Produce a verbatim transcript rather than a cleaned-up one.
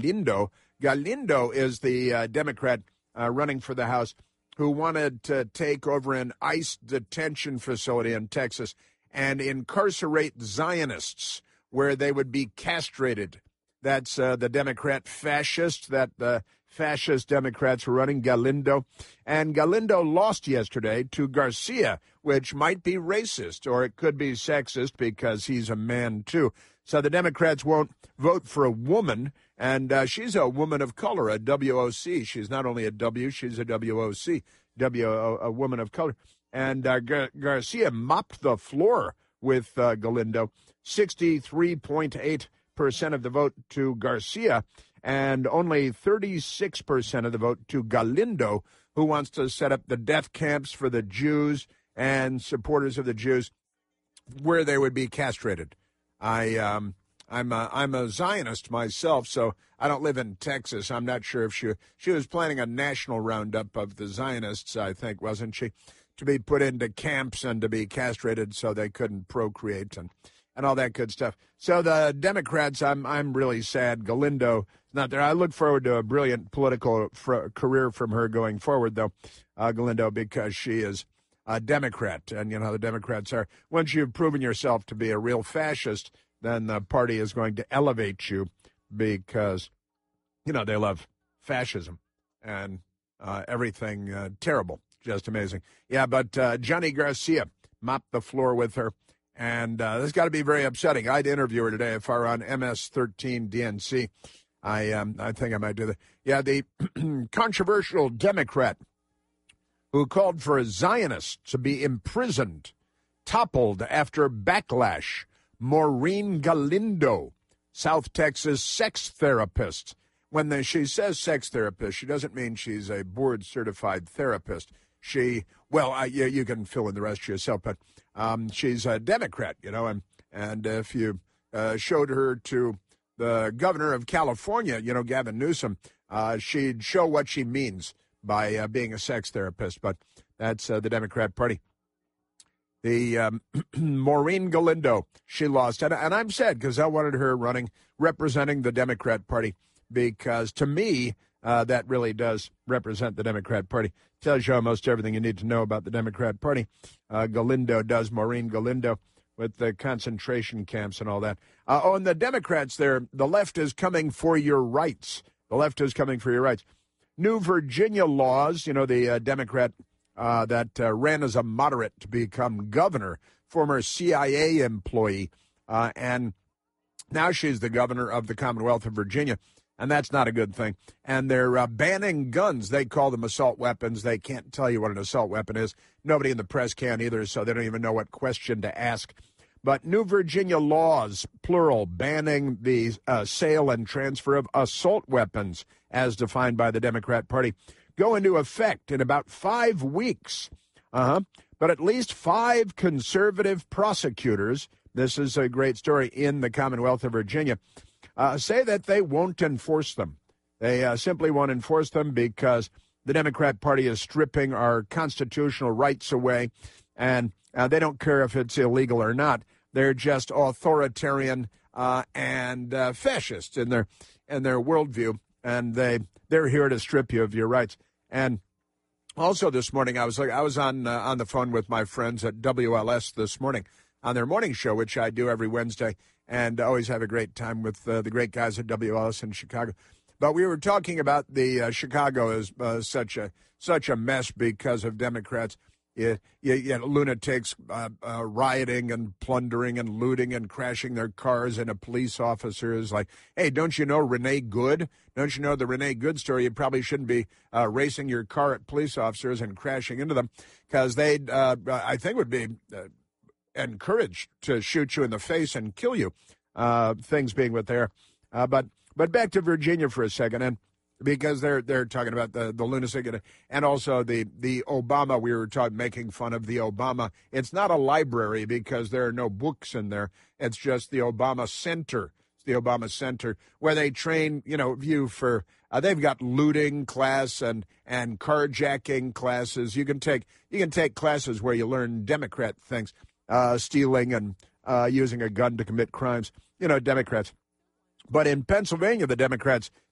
Galindo. Galindo is the uh, Democrat uh, running for the House who wanted to take over an ICE detention facility in Texas and incarcerate Zionists where they would be castrated. That's uh, the Democrat fascist that the fascist Democrats were running, Galindo. And Galindo lost yesterday to Garcia, which might be racist, or it could be sexist because he's a man, too. So the Democrats won't vote for a woman, and uh, she's a woman of color, a W O C. She's not only a W, she's a W O C, W, a, a woman of color. And uh, Gar- Garcia mopped the floor with uh, Galindo, sixty-three point eight percent of the vote to Garcia, and only thirty-six percent of the vote to Galindo, who wants to set up the death camps for the Jews and supporters of the Jews where they would be castrated. I, um, I'm a, I'm a Zionist myself, so I don't live in Texas. I'm not sure if she she was planning a national roundup of the Zionists, I think, wasn't she, to be put into camps and to be castrated so they couldn't procreate and and all that good stuff. So the Democrats, I'm I'm really sad. Galindo is not there. I look forward to a brilliant political fr- career from her going forward, though, uh, Galindo, because she is a Democrat. And, you know, the Democrats are, once you've proven yourself to be a real fascist, then the party is going to elevate you because, you know, they love fascism and uh, everything uh, terrible. Just amazing. Yeah, but uh, Johnny Garcia mopped the floor with her. And uh, this has got to be very upsetting. I'd interview her today if I were on M S thirteen D N C. I um, I think I might do that. Yeah, the controversial Democrat who called for Zionists to be imprisoned, toppled after backlash. Maureen Galindo, South Texas sex therapist. When the, she says sex therapist, she doesn't mean she's a board-certified therapist. She, well, I, you, you can fill in the rest yourself, but um, she's a Democrat, you know, and, and if you uh, showed her to the governor of California, you know, Gavin Newsom, uh, she'd show what she means by uh, being a sex therapist, but that's uh, the Democrat Party. The um, Maureen Galindo, she lost, and, and I'm sad because I wanted her running, representing the Democrat Party, because to me, uh, that really does represent the Democrat Party. Tells you almost everything you need to know about the Democrat Party. Uh, Galindo does, Maureen Galindo, with the concentration camps and all that. Uh, oh, and the Democrats there, the left is coming for your rights. The left is coming for your rights. New Virginia laws, you know, the uh, Democrat uh, that uh, ran as a moderate to become governor, former C I A employee, uh, and now she's the governor of the Commonwealth of Virginia. And that's not a good thing. And they're uh, banning guns. They call them assault weapons. They can't tell you what an assault weapon is. Nobody in the press can either, so they don't even know what question to ask. But New Virginia laws, plural, banning the uh, sale and transfer of assault weapons, as defined by the Democrat Party, go into effect in about five weeks. Uh-huh. But at least five conservative prosecutors, this is a great story, in the Commonwealth of Virginia, Uh, say that they won't enforce them. They uh, simply won't enforce them because the Democrat Party is stripping our constitutional rights away, and uh, they don't care if it's illegal or not. They're just authoritarian uh, and uh, fascist in their in their worldview, and they they're here to strip you of your rights. And also this morning, I was like I was on uh, on the phone with my friends at W L S this morning on their morning show, which I do every Wednesday. And always have a great time with uh, the great guys at W L S in Chicago. But we were talking about the uh, Chicago is uh, such a such a mess because of Democrats. You, you, you know, lunatics uh, uh, rioting and plundering and looting and crashing their cars into police officers. Like, hey, don't you know Renee Good? Don't you know the Renee Good story? You probably shouldn't be uh, racing your car at police officers and crashing into them because they, uh, I think, would be uh, encouraged to shoot you in the face and kill you. Uh, things being what they are. Uh, but but back to Virginia for a second, and because they're they're talking about the the lunacy and also the the Obama. We were talking making fun of the Obama. It's not a library because there are no books in there. It's just the Obama Center. It's the Obama Center where they train, you know, you for. Uh, they've got looting class and and carjacking classes. You can take you can take classes where you learn Democrat things, uh, stealing and uh, using a gun to commit crimes. You know, Democrats. But in Pennsylvania, the Democrats